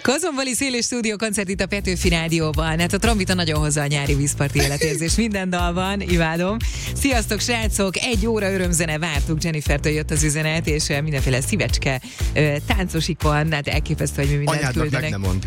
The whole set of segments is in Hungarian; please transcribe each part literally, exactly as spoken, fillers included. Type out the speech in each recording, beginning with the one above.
Kozonboli Szélő Stúdió koncert itt a Petőfi Rádióban. Hát a trombita nagyon hozza a nyári vízparti életérzés. Minden dalban, imádom. Sziasztok, srácok! Egy óra örömzene vártuk. Jennifertől jött az üzenet, és mindenféle szívecske, táncosikon, hát elképesztő, hogy mi mindent anyádnak küldenek. Meg nem mond.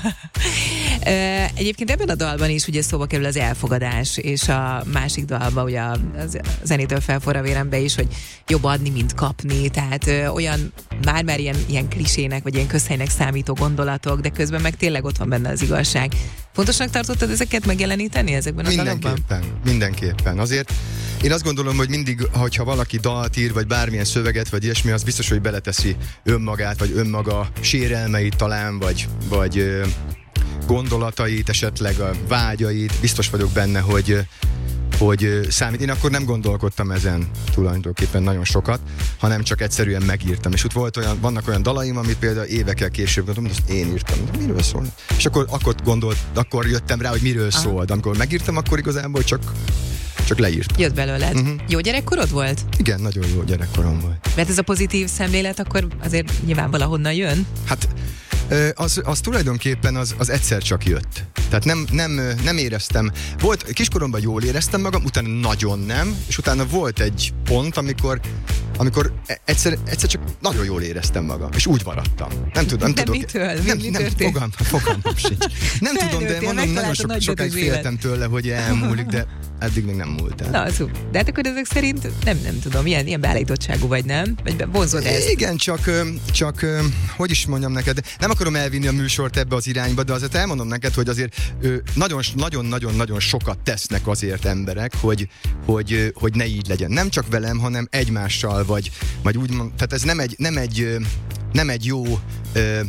Egyébként ebben a dalban is ugye szóba kerül az elfogadás, és a másik dalban ugye a zenétől felforra a vérembe is, hogy jobb adni, mint kapni. Tehát ö, olyan már-már ilyen, ilyen klisének, vagy ilyen közhelynek számító gondolatok, de közben meg tényleg ott van benne az igazság. Fontosnak tartottad ezeket megjeleníteni ezekben a dalokban? Mindenképpen, mindenképpen. Azért én azt gondolom, hogy mindig, hogyha valaki dalt ír, vagy bármilyen szöveget, vagy ilyesmi, az biztos, hogy beleteszi önmagát, vagy önmaga sérelmeit talán, vagy, vagy ö, gondolatait, esetleg a vágyait. Biztos vagyok benne, hogy hogy számít. Én akkor nem gondolkodtam ezen tulajdonképpen nagyon sokat, hanem csak egyszerűen megírtam. És ott volt olyan, vannak olyan dalaim, amit például évekkel később gondolom, hogy ezt én írtam. Miről szól? És akkor, akkor gondolt, akkor jöttem rá, hogy miről szól. De amikor megírtam, akkor igazából csak, csak leírtam. Jött belőled. Uh-huh. Jó gyerekkorod volt? Igen, nagyon jó gyerekkorom volt. Mert ez a pozitív szemlélet akkor azért nyilván valahonnan jön? Hát Az, az tulajdonképpen az, az egyszer csak jött. Tehát nem, nem, nem éreztem. Volt, kiskoromban jól éreztem magam, utána nagyon nem, és utána volt egy pont, amikor, amikor egyszer, egyszer csak nagyon jól éreztem magam, és úgy maradtam. Nem tudom, nem de tudok. mitől? Nem, mi nem, fogalmam, fogalmam sincs. Nem tudom, de mondom, nagyon sok, sokáig féltem tőle, hogy elmúlik, de eddig még nem múlt el. Na, szuper. De hát akkor ezek szerint nem, nem tudom, ilyen, ilyen beállítottságú vagy, nem? Vagy vonzod ezt? Igen, csak, csak hogy is mondjam neked, nem akarom elvinni a műsort ebbe az irányba, de azért elmondom neked, hogy azért nagyon-nagyon-nagyon sokat tesznek azért emberek, hogy, hogy, hogy ne így legyen. Nem csak velem, hanem egymással, vagy, vagy úgy mondom, tehát ez nem egy, nem egy, nem egy jó ö,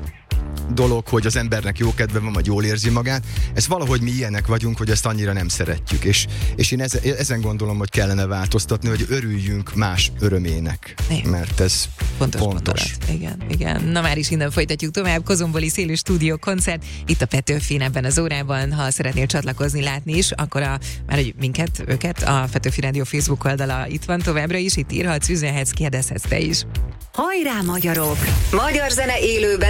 dolog, hogy az embernek jó kedve van, vagy jól érzi magát. Ez valahogy mi ilyenek vagyunk, hogy ezt annyira nem szeretjük. És, és én ezen, ezen gondolom, hogy kellene változtatni, hogy örüljünk más örömének. É. Mert ez fontos. fontos. Igen, igen. Na már is innen folytatjuk tovább. Kozonboli Szélő Stúdió koncert itt a Petőfin ebben az órában. Ha szeretnél csatlakozni, látni is, akkor a, már hogy minket, őket, a Petőfi Rádió Facebook oldala itt van továbbra is, itt írhatsz, üzenhetsz, kérdezhetsz te is. Hajrá, magyarok! Magyar zene élőben